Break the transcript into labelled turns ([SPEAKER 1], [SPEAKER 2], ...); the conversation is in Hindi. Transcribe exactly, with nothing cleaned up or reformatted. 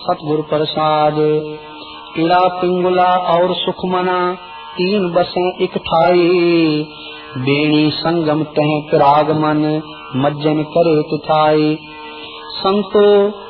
[SPEAKER 1] सतगुरु प्रसाद। इड़ा पिंगुला और सुखमना तीन बसें इकठाई, बेणी संगम तह पिराग मन मज्जन करे तुथाई। संतो